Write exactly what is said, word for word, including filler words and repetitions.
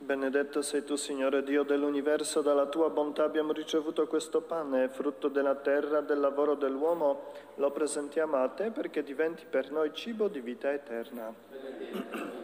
Benedetto sei tu, Signore Dio dell'universo, dalla tua bontà abbiamo ricevuto questo pane, frutto della terra, del lavoro dell'uomo. Lo presentiamo a te perché diventi per noi cibo di vita eterna.